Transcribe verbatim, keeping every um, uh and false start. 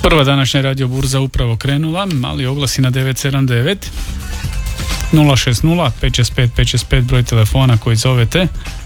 Prva današnja radio burza upravo krenula, mali oglasi na devet sedam devet nula šest nula pet šest pet pet šest pet broj telefona koji zovete.